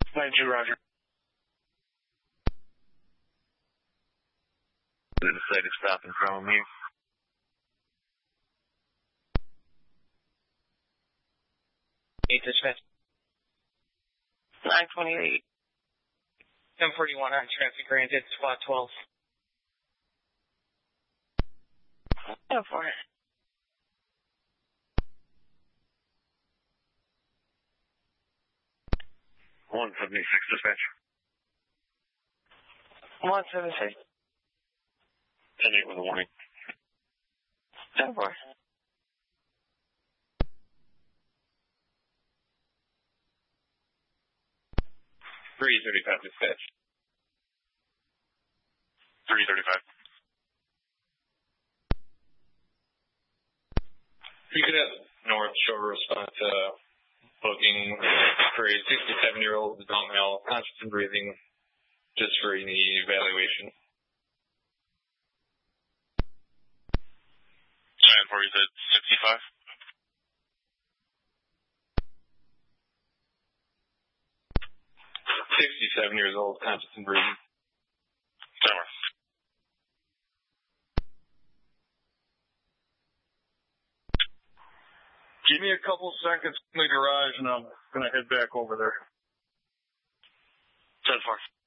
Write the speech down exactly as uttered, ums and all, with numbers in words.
nine two, Roger. The site is stopping from you. eight dispatch. nine twenty-eight. ten forty-one on traffic granted, SWAT twelve. Go for it. one seventy-six dispatch. one seventy-six. ten eight with a warning. Go for it. three thirty-five dispatch. three thirty-five. You could have North Shore response to booking for a sixty-seven-year-old adult male, conscious and breathing, just for any evaluation. Giant four, you said sixty-five? sixty-seven years old, conscious and breathing. Summer. Give me a couple seconds in the garage and I'm going to head back over there. ten four.